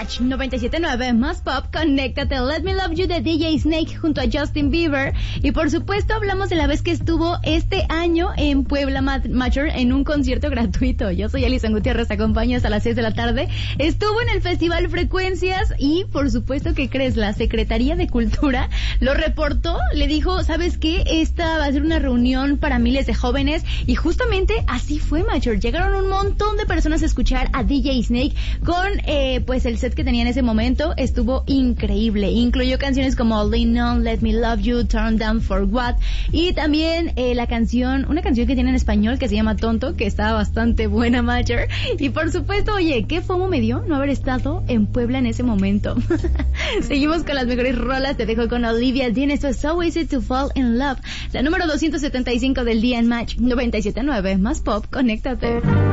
Match 97.9 más pop, conéctate. Let Me Love You de DJ Snake junto a Justin Bieber. Y por supuesto hablamos de la vez que estuvo este año en Puebla Major en un concierto gratuito. Yo soy Alison Gutiérrez, te acompaño hasta las 6 de la tarde. Estuvo en el Festival Frecuencias y por supuesto, ¿qué crees? La Secretaría de Cultura lo reportó, le dijo, ¿sabes qué? Esta va a ser una reunión para miles de jóvenes y justamente así fue, Major. Llegaron un montón de personas a escuchar a DJ Snake con pues el set que tenía en ese momento. Estuvo increíble, incluyó canciones como Lean On, Let Me Love You, Turn Down for What y también una canción que tiene en español que se llama Tonto, que estaba bastante buena, Major. Y por supuesto, oye, qué fomo me dio no haber estado en Puebla en ese momento. Seguimos con las mejores rolas, te dejo con Olivia Dean, esto es So Easy to Fall in Love, la número 275 del día en Match 97.9 más pop, conéctate.